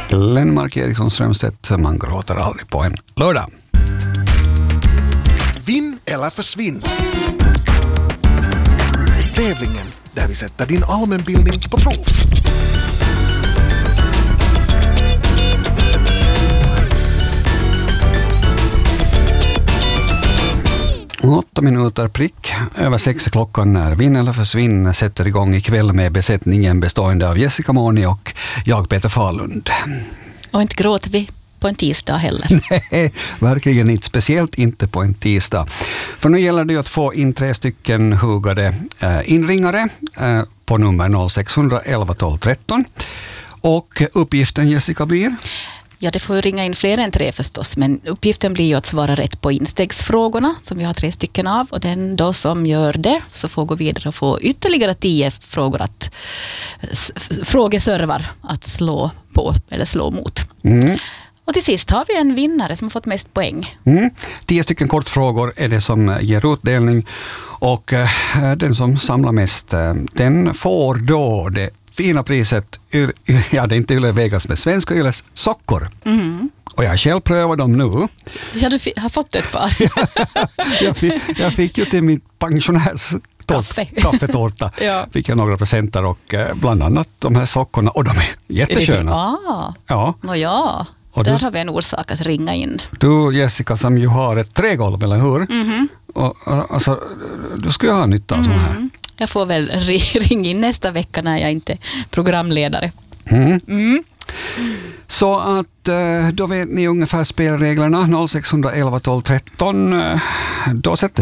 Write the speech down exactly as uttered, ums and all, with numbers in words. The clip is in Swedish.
Lennmark Eriksson Strömstedt, man gråter aldrig på en lördag. Vinn eller försvinn. Tävlingen där vi sätter din allmänbildning på prov. Åtta minuter prick över sex klockan när Vinn eller försvinn sätter igång ikväll med besättningen bestående av Jessica Moni och jag Peter Falund. Och inte gråter vi på en tisdag heller. Nej, verkligen inte. Speciellt inte på en tisdag. För nu gäller det att få in tre stycken hugade eh, inringare eh, på nummer noll sex ett ett tolv tretton. Och uppgiften, Jessica, blir? Ja, det får ju ringa in fler än tre förstås, men uppgiften blir ju att svara rätt på instegsfrågorna som vi har tre stycken av, och den då som gör det så får gå vidare och få ytterligare tio frågor att frågeservar att slå på eller slå mot. Mm. Och till sist har vi en vinnare som har fått mest poäng. Mm. Tio stycken kortfrågor är det som ger utdelning, och eh, den som samlar mest eh, den får då det fina priset, ja, det är inte Yle Vegas med svenska Yles sockor. Mm. Och jag själv prövar dem nu. Ja, du har fått ett par. jag, fick, jag fick ju till min pensionärs Kaffe. kaffetårta. Ja. Fick jag några presenter och bland annat de här sockorna, och de är jättesköna. Ah. Ja. Nå ja. Och där du, har vi en orsak att ringa in. Du, Jessica, som ju har ett trägolv, eller hur? Mm-hmm. Och, alltså, du skulle ha nytta av mm. sån här. Jag får väl ringa in nästa vecka när jag inte är programledare. Mm. Mm. Så att då vet ni ungefär spelreglerna. noll sex ett ett tolv tretton. Då sätter